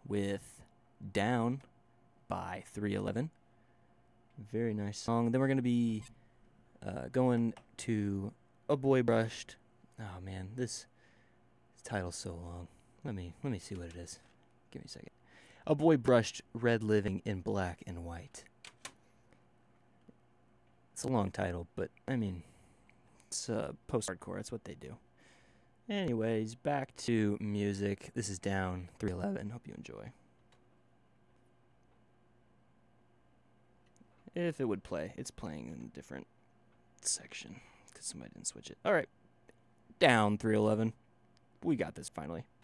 with Down by 311. Very nice song. Then we're going to be going to A Boy Brushed. Oh man, this title's so long. Let me see what it is. Give me a second. A Boy Brushed Red Living in Black and White. It's a long title, but I mean, it's post-hardcore. That's what they do. Anyways, back to music. This is Down 311. Hope you enjoy. If it would play, it's playing in a different section because somebody didn't switch it. All right, Down 311. We got this finally.